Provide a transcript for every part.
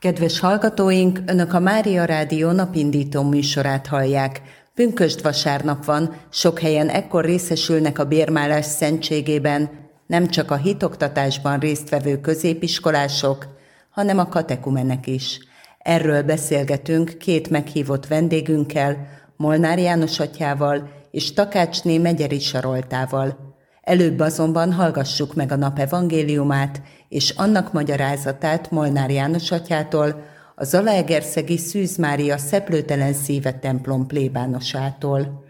Kedves hallgatóink, Önök a Mária Rádió napindító műsorát hallják. Pünkösd vasárnap van, sok helyen ekkor részesülnek a bérmálás szentségében, nem csak a hitoktatásban résztvevő középiskolások, hanem a katekumenek is. Erről beszélgetünk két meghívott vendégünkkel, Molnár János atyával és Takácsné Megyeri Saroltával. Előbb azonban hallgassuk meg a nap evangéliumát és annak magyarázatát Molnár János atyától, a zalaegerszegi Szűz Mária Szeplőtelen Szíve templom plébánosától.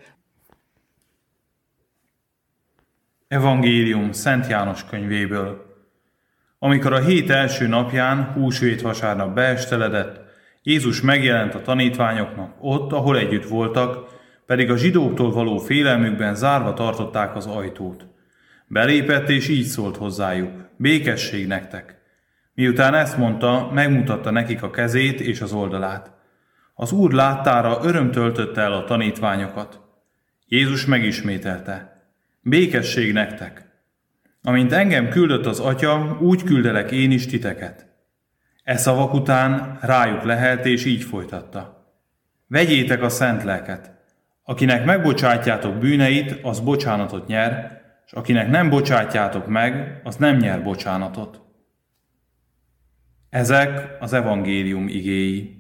Evangélium Szent János könyvéből. Amikor a hét első napján, húsvét vasárnap beesteledett, Jézus megjelent a tanítványoknak ott, ahol együtt voltak, pedig a zsidóktól való félelmükben zárva tartották az ajtót. Belépett és így szólt hozzájuk: békesség nektek! Miután ezt mondta, megmutatta nekik a kezét és az oldalát. Az Úr láttára öröm töltötte el a tanítványokat. Jézus megismételte: békesség nektek! Amint engem küldött az Atya, úgy küldelek én is titeket. E szavak után rájuk lehelt és így folytatta: vegyétek a szent lelket! Akinek megbocsátjátok bűneit, az bocsánatot nyer, és akinek nem bocsátjátok meg, az nem nyer bocsánatot. Ezek az evangélium igéi.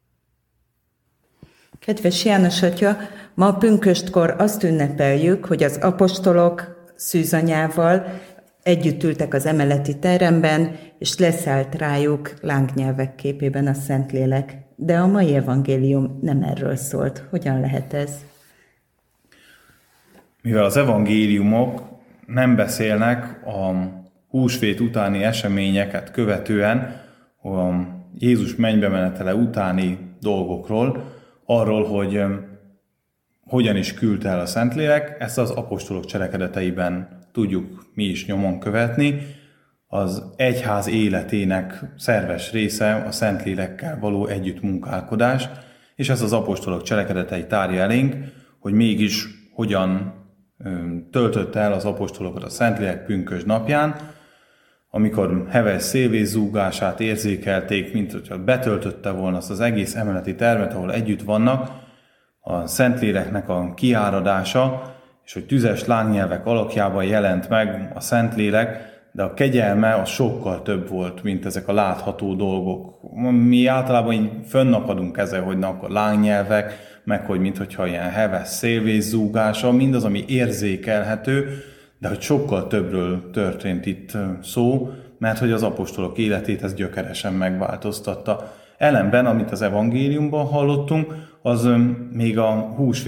Kedves János atya, ma pünköstkor azt ünnepeljük, hogy az apostolok Szűzanyával együtt ültek az emeleti teremben, és leszállt rájuk lángnyelvek képében a Szentlélek. De a mai evangélium nem erről szólt. Hogyan lehet ez? Mivel az evangéliumok nem beszélnek a húsvét utáni eseményeket követően, a Jézus mennybe menetele utáni dolgokról, arról, hogy hogyan is küldte el a Szentlélek, ezt az apostolok cselekedeteiben tudjuk mi is nyomon követni. Az egyház életének szerves része a Szentlélekkel való együttmunkálkodás, és ez az apostolok cselekedetei tárja elénk, hogy mégis hogyan töltötte el az apostolokat a Szentlélek pünkösd napján, amikor heves szélvész zúgását érzékelték, mint hogyha betöltötte volna azt az egész emeleti termet, ahol együtt vannak, a Szentléleknek a kiáradása, és hogy tüzes lángnyelvek alakjában jelent meg a Szentlélek, de a kegyelme az sokkal több volt, mint ezek a látható dolgok. Mi általában így fönnakadunk ezzel, hogy akkor lángnyelvek, meg hogy minthogyha ilyen heves szélvész zúgása, mindaz, ami érzékelhető, de hogy sokkal többről történt itt szó, mert hogy az apostolok életét ez gyökeresen megváltoztatta. Ellenben, amit az evangéliumban hallottunk, az még a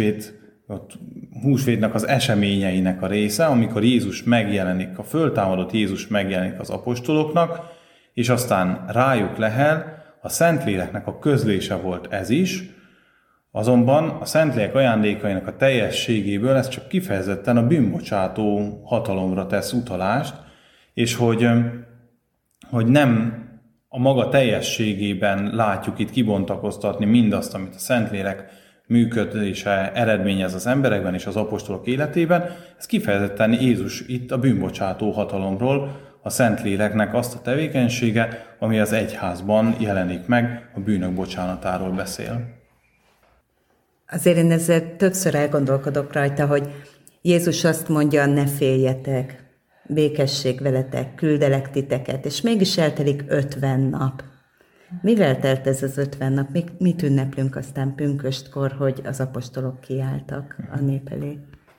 húsvétnek az eseményeinek a része, amikor Jézus megjelenik, a föltámadott Jézus megjelenik az apostoloknak, és aztán rájuk lehel, a Szentléleknek a közlése volt ez is, azonban a Szentlélek ajándékainak a teljességéből ez csak kifejezetten a bűnbocsátó hatalomra tesz utalást, és hogy nem a maga teljességében látjuk itt kibontakoztatni mindazt, amit a Szentlélek működése eredményez az emberekben és az apostolok életében, ez kifejezetten Jézus itt a bűnbocsátó hatalomról, a Szentléleknek azt a tevékenysége, ami az egyházban jelenik meg, a bűnök bocsánatáról beszél. Azért én ezzel többször elgondolkodok rajta, hogy Jézus azt mondja, ne féljetek, békesség veletek, küldelek titeket, és mégis eltelik 50 nap. Mivel telt ez az 50 nap? Mit ünneplünk aztán pünköstkor, hogy az apostolok kiálltak a nép elé?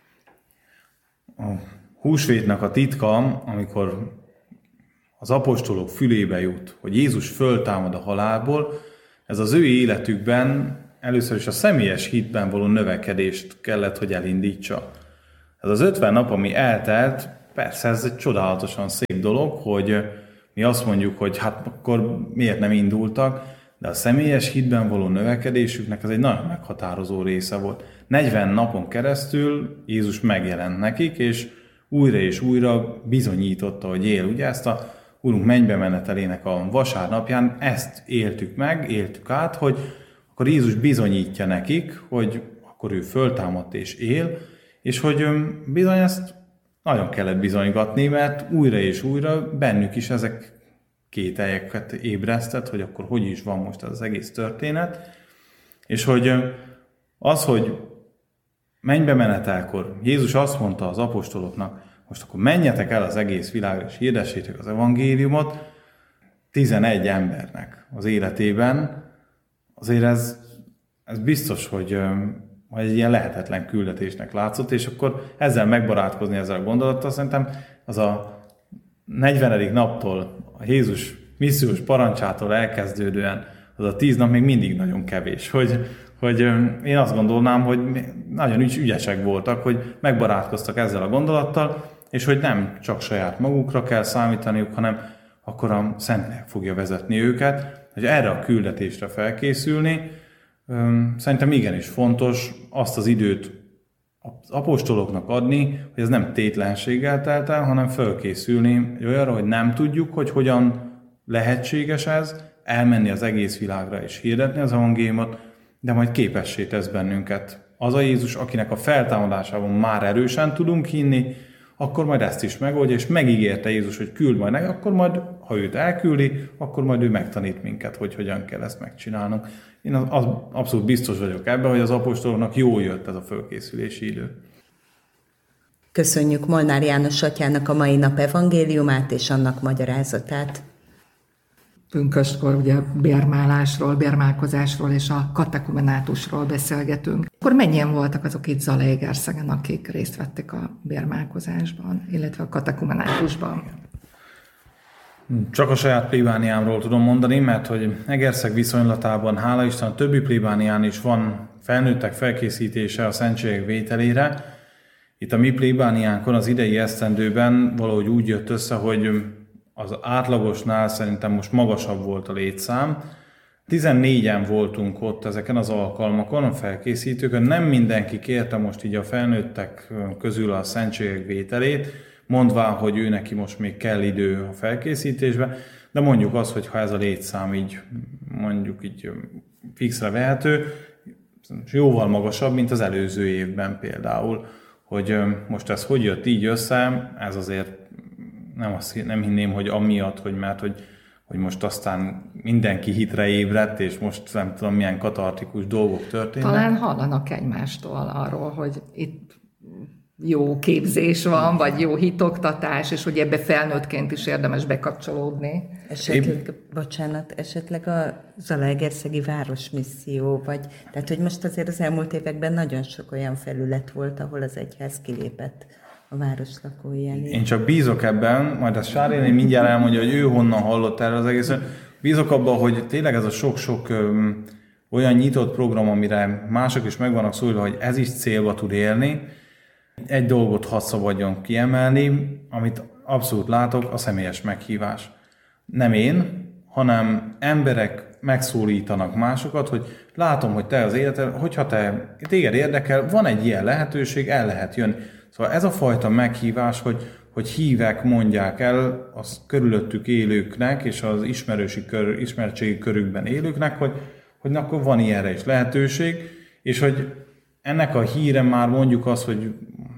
A húsvétnek a titka, amikor az apostolok fülébe jut, hogy Jézus föltámad a halálból, ez az ő életükben először is a személyes hitben való növekedést kellett, hogy elindítsa. Ez az 50 nap, ami eltelt, persze ez egy csodálatosan szép dolog, hogy mi azt mondjuk, hogy hát akkor miért nem indultak, de a személyes hitben való növekedésüknek ez egy nagyon meghatározó része volt. 40 napon keresztül Jézus megjelent nekik, és újra bizonyította, hogy él. Ugye ezt a Urunk mennybe menetelének a vasárnapján ezt éltük át, hogy akkor Jézus bizonyítja nekik, hogy akkor ő föltámadt és él, és hogy bizony ezt nagyon kellett bizonygatni, mert újra és újra bennük is ezek kételyeket ébresztett, hogy akkor hogy is van most ez az egész történet, és hogy az, hogy mennybe menetelkor Jézus azt mondta az apostoloknak, most akkor menjetek el az egész világra, és hirdessétek az evangéliumot 11 embernek az életében, azért ez biztos, hogy egy ilyen lehetetlen küldetésnek látszott, és akkor ezzel megbarátkozni ezzel a gondolattal, szerintem az a 40. naptól, a Jézus missziós parancsától elkezdődően, az a 10 nap még mindig nagyon kevés, hogy én azt gondolnám, hogy nagyon ügyesek voltak, hogy megbarátkoztak ezzel a gondolattal, és hogy nem csak saját magukra kell számítaniuk, hanem akkor a Szentlélek fogja vezetni őket, hogy erre a küldetésre felkészülni. Szerintem igenis fontos azt az időt az apostoloknak adni, hogy ez nem tétlenséggel telt el, hanem felkészülni olyanra, hogy nem tudjuk, hogy hogyan lehetséges ez, elmenni az egész világra és hirdetni az evangéliumot, de majd képessé tesz bennünket az a Jézus, akinek a feltámadásában már erősen tudunk hinni, akkor majd ezt is megoldja, és megígérte Jézus, hogy küld majd meg, akkor majd, ha őt elküldi, akkor majd ő megtanít minket, hogy hogyan kell ezt megcsinálnunk. Én abszolút biztos vagyok ebben, hogy az apostoloknak jól jött ez a fölkészülési idő. Köszönjük Molnár János atyának a mai nap evangéliumát és annak magyarázatát. Pünköstkor ugye bérmálásról, bérmálkozásról és a katekumenátusról beszélgetünk. Akkor mennyien voltak azok itt Zalaegerszegen, akik részt vettek a bérmálkozásban, illetve a katekumenátusban? Csak a saját plébániámról tudom mondani, mert hogy Egerszeg viszonylatában, hála Isten, a többi plébánián is van felnőttek felkészítése a szentségek vételére. Itt a mi plébániánkon az idei esztendőben valahogy úgy jött össze, hogy az átlagosnál szerintem most magasabb volt a létszám. 14-en voltunk ott ezeken az alkalmakon, a felkészítőkön. Nem mindenki kérte most így a felnőttek közül a szentségek vételét, mondván, hogy ő neki most még kell idő a felkészítésbe, de mondjuk az, hogy ha ez a létszám így mondjuk így fixre vehető, jóval magasabb, mint az előző évben például, hogy most ez hogy jött így össze, ez azért nem hinném, hogy amiatt, hogy most aztán mindenki hitre ébredt, és most nem tudom, milyen katartikus dolgok történnek. Talán hallanak egymástól arról, hogy itt jó képzés van, vagy jó hitoktatás, és hogy ebbe felnőttként is érdemes bekapcsolódni. Esetleg a Zalaegerszegi városmisszió, tehát hogy most azért az elmúlt években nagyon sok olyan felület volt, ahol az egyház kilépett a város lakói elé. Én csak bízok ebben, majd a Sáréné mindjárt elmondja, hogy ő honnan hallott erről az egészet. Bízok abban, hogy tényleg ez a sok-sok olyan nyitott program, amire mások is meg vannak szólva, hogy ez is célba tud élni. Egy dolgot hadd szabadjon kiemelni, amit abszolút látok, a személyes meghívás. Nem én, hanem emberek megszólítanak másokat, hogy látom, hogy te az életed, hogyha téged érdekel, van egy ilyen lehetőség, el lehet jönni. Szóval ez a fajta meghívás, hogy hívek, mondják el az körülöttük élőknek és az ismertségi körükben élőknek, hogy akkor van ilyenre is lehetőség, és hogy ennek a híre már mondjuk az, hogy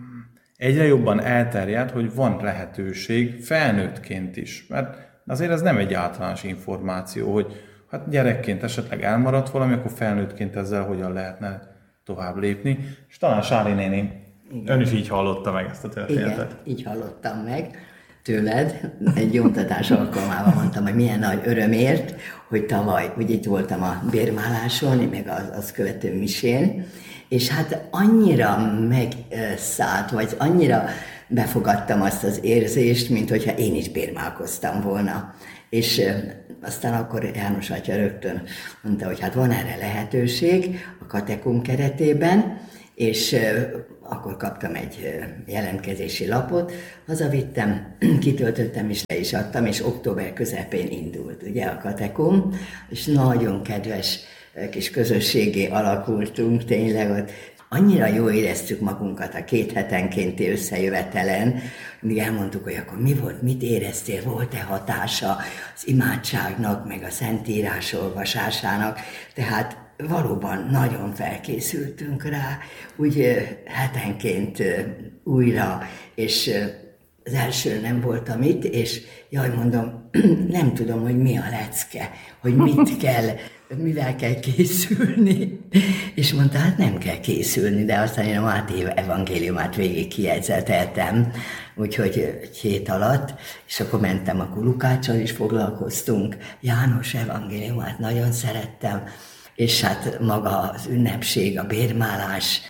egyre jobban elterjed, hogy van lehetőség felnőttként is. Mert azért ez nem egy általános információ, hogy hát gyerekként esetleg elmaradt valami, akkor felnőttként ezzel hogyan lehetne tovább lépni. És talán Sári néni, ön is így hallotta meg ezt a történetet. Igen, így hallottam meg tőled. Egy jómtatás alkalmával mondtam, hogy milyen nagy örömért, hogy tavaly, hogy itt voltam a bérmáláson, meg az követő misén, és hát annyira megszállt, vagy annyira befogadtam azt az érzést, mint hogyha én is bérmálkoztam volna. És aztán akkor János atya rögtön mondta, hogy hát van erre lehetőség a katekum keretében, és akkor kaptam egy jelentkezési lapot, hazavittem, kitöltöttem és le is adtam, és október közepén indult ugye a katekum, és nagyon kedves kis közösségé alakultunk, tényleg ott annyira jól éreztük magunkat a 2 hetenkénti összejövetelen, mindig elmondtuk, hogy akkor mi volt, mit éreztél, volt-e hatása az imádságnak, meg a Szentírás olvasásának, tehát valóban nagyon felkészültünk rá, úgy hetenként újra, és az első nem voltam itt, és jaj, mondom, nem tudom, hogy mi a lecke, hogy mit kell, mivel kell készülni. És mondta, hát nem kell készülni, de aztán én a Máté evangéliumát végig kijegyzeteltem, úgyhogy egy hét alatt, és akkor mentem, akkor Lukáccsal is foglalkoztunk, János evangéliumát nagyon szerettem, és hát maga az ünnepség, a bérmálás.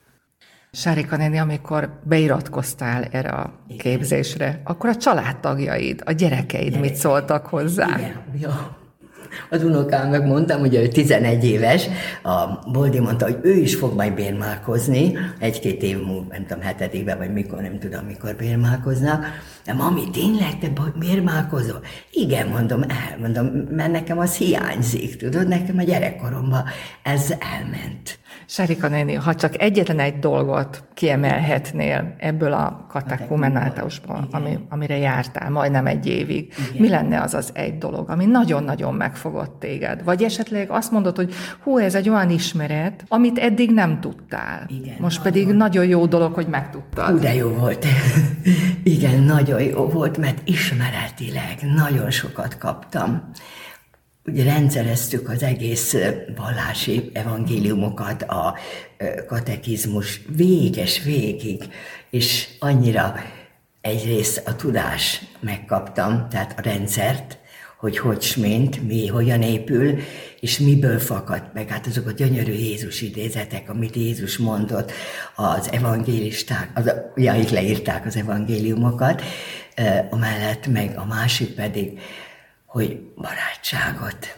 Sárika néni, amikor beiratkoztál erre a képzésre, akkor a családtagjaid, a gyerekeid mit szóltak hozzá? Igen, ja. Az unokámnak mondtam, ugye ő 11 éves, a Boldi mondta, hogy ő is fog majd bérmálkozni, 1-2 év múlva, nem tudom, 7-ben, vagy mikor, nem tudom, mikor bérmálkoznak. De mami, tényleg te bérmálkozol? Igen, mondom, mert nekem az hiányzik, tudod, nekem a gyerekkoromban ez elment. Sárika néni, ha csak egyetlen egy dolgot kiemelhetnél ebből a katekumenátusból, amire jártál majdnem 1 évig, igen. Mi lenne az az egy dolog, ami nagyon-nagyon megfogott téged? Vagy esetleg azt mondod, hogy ez egy olyan ismeret, amit eddig nem tudtál. Igen, most pedig nagyon jó dolog, hogy megtudtad. De jó volt. Igen, nagyon jó volt, mert ismeretileg nagyon sokat kaptam. Ugye rendszereztük az egész vallási evangéliumokat, a katekizmus végig, és annyira egyrészt a tudás megkaptam, tehát a rendszert, hogy smint, hogyan épül, és miből fakadt meg. Hát azok a gyönyörű Jézus idézetek, amit Jézus mondott, az evangélisták, akik leírták az evangéliumokat, amellett meg a másik pedig, hogy barátságot.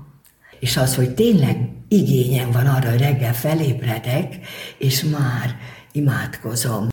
És az, hogy tényleg igényem van arra, hogy reggel felébredek, és már imádkozom.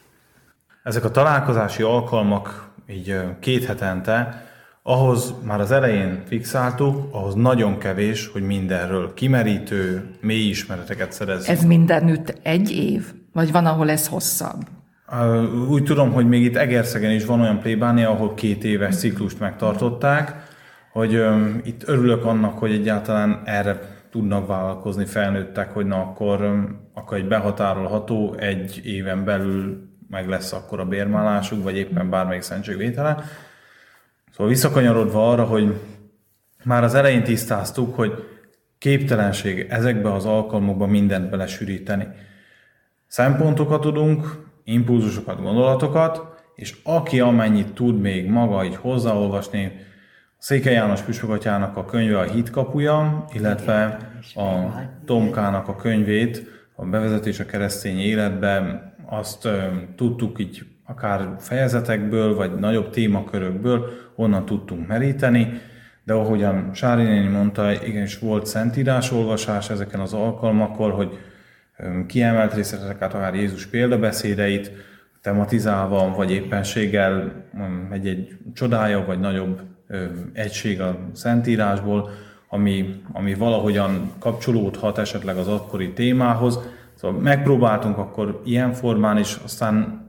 Ezek a találkozási alkalmak így 2 hetente, ahhoz már az elején fixáltuk, ahhoz nagyon kevés, hogy mindenről kimerítő, mély ismereteket szerezzünk. Ez mindenütt 1 év? Vagy van, ahol ez hosszabb? Úgy tudom, hogy még itt Egerszegen is van olyan plébánia, ahol 2 éves ciklust megtartották, hogy itt örülök annak, hogy egyáltalán erre tudnak vállalkozni felnőttek, hogy akkor egy behatárolható 1 éven belül meg lesz akkor a bérmálásuk, vagy éppen bármelyik szentségvétele. Szóval visszakanyarodva arra, hogy már az elején tisztáztuk, hogy képtelenség ezekbe az alkalmakba mindent belesűríteni. Szempontokat tudunk, impulzusokat, gondolatokat, és aki amennyit tud még maga így hozzáolvasni, Székely János püspökatyának a könyve a Hit kapuja, illetve a Tomkának a könyvét, a Bevezetés a keresztény életbe, azt tudtuk így akár fejezetekből, vagy nagyobb témakörökből, onnan tudtunk meríteni, de ahogyan Sári néni mondta, igenis volt szentírás olvasás ezeken az alkalmakon, hogy kiemelt részleteket, akár Jézus példabeszédeit tematizálva, vagy éppenséggel egy csodája, vagy nagyobb egység a szentírásból, ami valahogyan kapcsolódhat esetleg az akkori témához. Szóval megpróbáltunk akkor ilyen formán is, aztán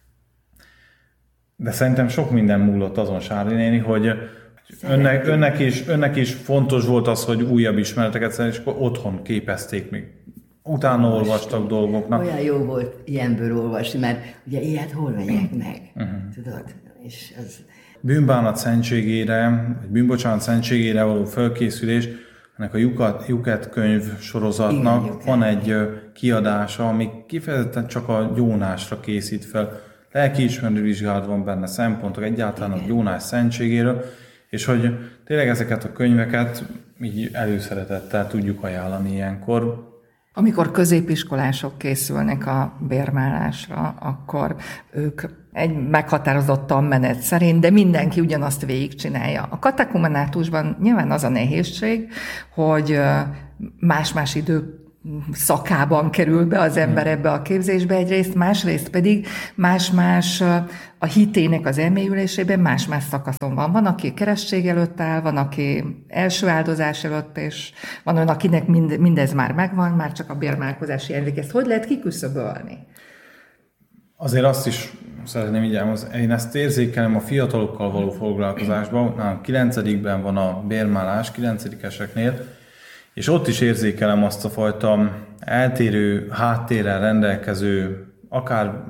de szerintem sok minden múlott azon, Sári néni, hogy önnek is fontos volt az, hogy újabb ismereteket szerint, és akkor otthon képezték még. Utána olvastak dolgoknak. Olyan jó volt ilyenből olvasni, mert ugye ilyet hol megyek meg, tudod? És az... Bűnbánat szentségére, vagy bűnbocsánat szentségére való felkészülés, ennek a Juket könyv sorozatnak igen, van egy kiadása, ami kifejezetten csak a gyónásra készít fel. Lelkiismerő vizsgálat van benne, szempontok egyáltalán a gyónás szentségéről, és hogy tényleg ezeket a könyveket így előszeretettel tudjuk ajánlani ilyenkor. Amikor középiskolások készülnek a bérmálásra, akkor ők egy meghatározott tanmenet szerint, de mindenki ugyanazt végigcsinálja. A katekumenátusban nyilván az a nehézség, hogy más-más idő szakában kerül be az ember ebbe a képzésbe egyrészt, másrészt pedig más-más a hitének az elmélyülésében más-más szakaszon van. Van, aki keresztség előtt áll, van, aki első áldozás előtt, és van olyan, akinek mindez már megvan, már csak a bérmálkozási jelenik. Ezt hogy lehet kiküszöbölni? Azért azt is szeretném így elmondani, én ezt érzékelem a fiatalokkal való foglalkozásban. Nálam 9-ben van a bérmálás, 9-eseknél, és ott is érzékelem azt a fajta eltérő háttérrel rendelkező, akár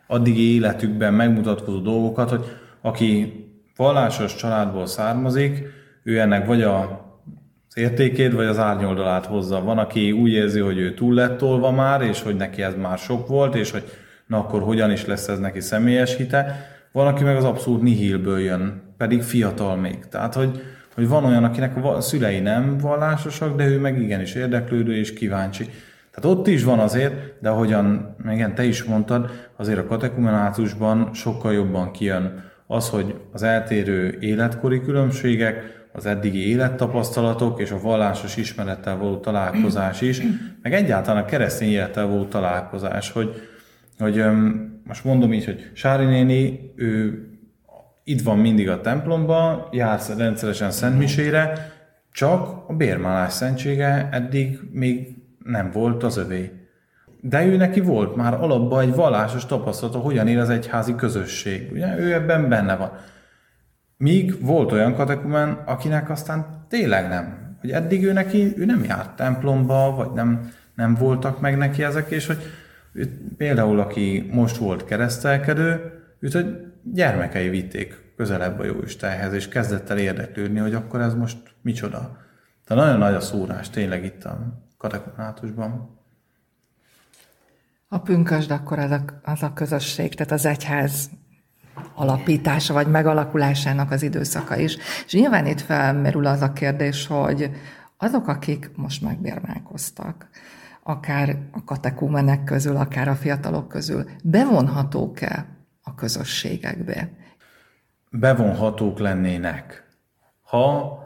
addigi életükben megmutatkozó dolgokat, hogy aki vallásos családból származik, ő ennek vagy az értékét, vagy az árnyoldalát hozza. Van, aki úgy érzi, hogy ő túl lett tolva már, és hogy neki ez már sok volt, és hogy na akkor hogyan is lesz ez neki személyes hite. Van, aki meg az abszolút nihilből jön, pedig fiatal még. Tehát, hogy van olyan, akinek a szülei nem vallásosak, de ő meg igenis érdeklődő és kíváncsi. Tehát ott is van azért, de ahogyan igen, te is mondtad, azért a katekumenátusban sokkal jobban kijön az, hogy az eltérő életkori különbségek, az eddigi élettapasztalatok és a vallásos ismerettel való találkozás is, meg egyáltalán a keresztény élettel való találkozás, hogy most mondom így, hogy Sári néni, ő itt van mindig a templomban, jár rendszeresen szentmisére, csak a bérmálás szentsége eddig még nem volt az övé. De ő neki volt már alapban egy vallásos tapasztalata, hogyan él az egyházi közösség. Ugye? Ő ebben benne van. Míg volt olyan katekumen, akinek aztán tényleg nem. Hogy eddig ő nem járt templomba, vagy nem voltak meg neki ezek, és hogy például aki most volt keresztelkedő, őt a gyermekei vitték közelebb a Jóistenhez, és kezdett el érdeklődni, hogy akkor ez most micsoda. De nagyon nagy a szórás tényleg itt a katekumenátusban. A pünkösd akkor az a közösség, tehát az egyház alapítása vagy megalakulásának az időszaka is. És nyilván itt felmerül az a kérdés, hogy azok, akik most megbérmálkoztak, akár a katekumenek közül, akár a fiatalok közül, bevonhatók-e a közösségekbe? Bevonhatók lennének, ha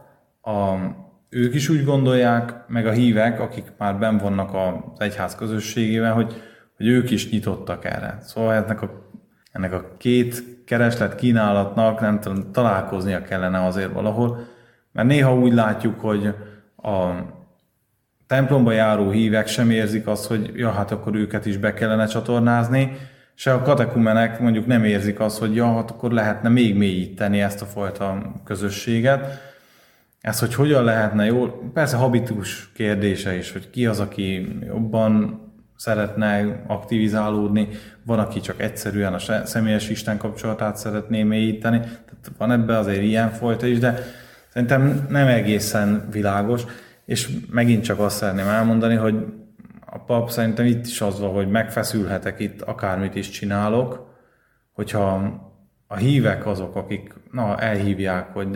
ők is úgy gondolják, meg a hívek, akik már benn vannak az egyház közösségében, hogy ők is nyitottak erre. Szóval ennek a két kereslet kínálatnak nem tudom, találkoznia kellene azért valahol, mert néha úgy látjuk, hogy a templomba járó hívek sem érzik azt, hogy ja, hát akkor őket is be kellene csatornázni, se a katekumenek mondjuk nem érzik azt, hogy ja, hát akkor lehetne még mélyíteni ezt a fajta közösséget. Ez, hogy hogyan lehetne jól, persze habitus kérdése is, hogy ki az, aki jobban szeretne aktivizálódni, van, aki csak egyszerűen a személyes Isten kapcsolatát szeretné mélyíteni, tehát van ebben azért ilyenfajta is, de szerintem nem egészen világos, és megint csak azt szeretném elmondani, hogy a pap szerintem itt is az van, hogy megfeszülhetek itt, akármit is csinálok, hogyha a hívek azok, akik elhívják, hogy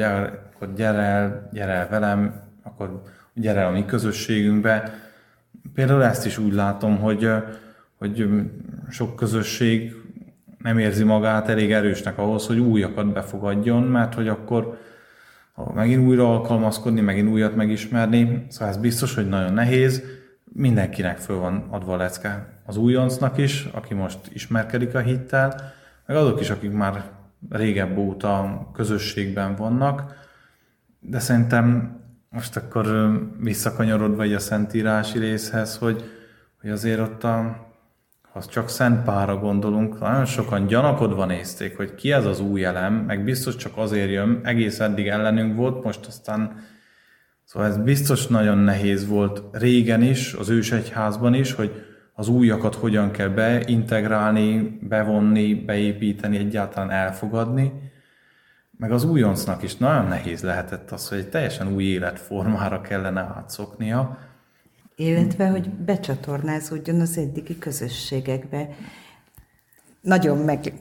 gyere el velem, akkor gyere el a mi közösségünkbe. Például ezt is úgy látom, hogy sok közösség nem érzi magát elég erősnek ahhoz, hogy újakat befogadjon, mert hogy akkor megint újra alkalmazkodni, megint újat megismerni, szóval ez biztos, hogy nagyon nehéz. Mindenkinek föl van adva a lecke. Az újoncnak is, aki most ismerkedik a hittel, meg azok is, akik már régebb óta közösségben vannak, de szerintem most akkor visszakanyarodva a szentírási részhez, hogy azért ott ha csak Szent Pálra gondolunk, nagyon sokan gyanakodva nézték, hogy ki ez az új elem, meg biztos csak azért jön, egész eddig ellenünk volt, most aztán szóval ez biztos nagyon nehéz volt régen is, az ősegyházban is, hogy az újakat hogyan kell beintegrálni, bevonni, beépíteni, egyáltalán elfogadni. Meg az újoncnak is nagyon nehéz lehetett az, hogy egy teljesen új életformára kellene átszoknia. Illetve, hogy becsatornázódjon az eddigi közösségekbe. Nagyon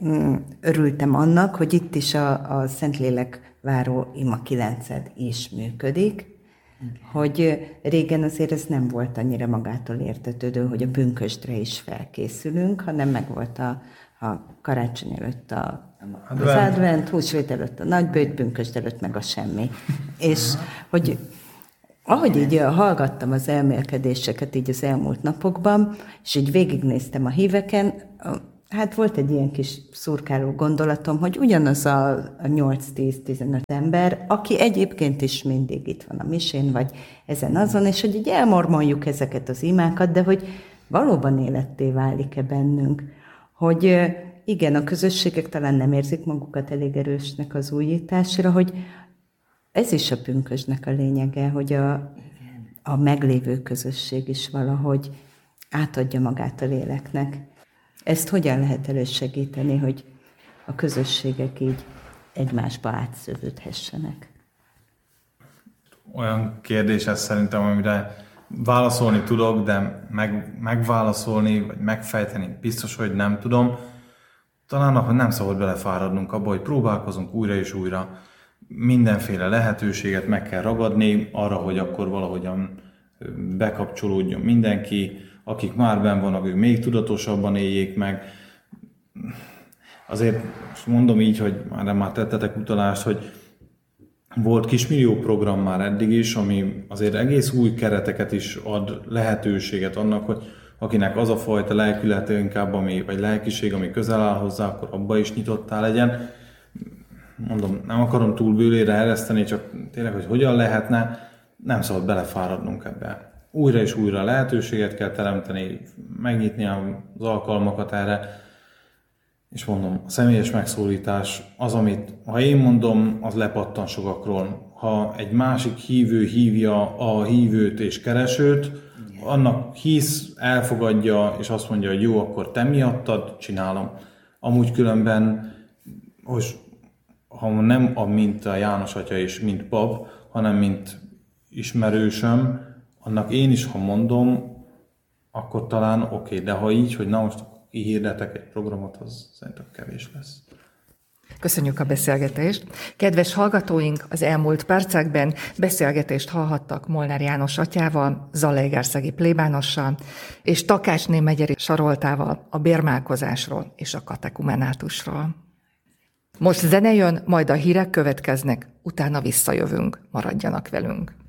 örültem annak, hogy itt is a Szentlélek váró ima 9 is működik, hogy régen azért ez nem volt annyira magától értetődő, hogy a pünkösdre is felkészülünk, hanem meg volt a karácsony előtt az advent, húsvét előtt a nagybőjt, pünkösd előtt meg a semmi. És hogy ahogy így hallgattam az elmélkedéseket így az elmúlt napokban, és így végignéztem a híveken, hát volt egy ilyen kis szurkáló gondolatom, hogy ugyanaz a 8-10-15 ember, aki egyébként is mindig itt van a misén, vagy ezen-azon, és hogy így elmormoljuk ezeket az imákat, de hogy valóban életté válik-e bennünk, hogy igen, a közösségek talán nem érzik magukat elég erősnek az újításra, hogy ez is a pünkösdnek a lényege, hogy a meglévő közösség is valahogy átadja magát a léleknek. Ezt hogyan lehet elősegíteni, hogy a közösségek így egymásba átszövődhessenek? Olyan kérdés ez szerintem, amire válaszolni tudok, de megválaszolni, vagy megfejteni biztos, hogy nem tudom. Talán nem szabad belefáradnunk abba, hogy próbálkozunk újra és újra. Mindenféle lehetőséget meg kell ragadni arra, hogy akkor valahogyan bekapcsolódjon mindenki, akik már benn vannak, ők még tudatosabban éljék meg. Azért mondom így, hogy már tettetek utalást, hogy volt kismillió program már eddig is, ami azért egész új kereteket is ad, lehetőséget annak, hogy akinek az a fajta lelkülete inkább, vagy lelkiség, ami közel áll hozzá, akkor abba is nyitottá legyen. Mondom, nem akarom túl bőlére ereszteni, csak tényleg, hogy hogyan lehetne, nem szabad belefáradnunk ebbe. Újra és újra lehetőséget kell teremteni, megnyitni az alkalmakat erre, és mondom, a személyes megszólítás az, amit ha én mondom, az lepattan sokakról. Ha egy másik hívő hívja a hívőt és keresőt, annak hisz, elfogadja, és azt mondja, hogy jó, akkor te miattad csinálom. Amúgy különben, ha nem mint a János atya és mint pap, hanem mint ismerősöm, annak én is, ha mondom, akkor talán oké, de ha így, hogy na most kihirdetek egy programot, az szerintem kevés lesz. Köszönjük a beszélgetést. Kedves hallgatóink, az elmúlt percekben beszélgetést hallhattak Molnár János atyával, zalaegerszegi plébánossal, és Takácsné Megyeri Saroltával a bérmálkozásról és a katekumenátusról. Most zene jön, majd a hírek következnek, utána visszajövünk. Maradjanak velünk.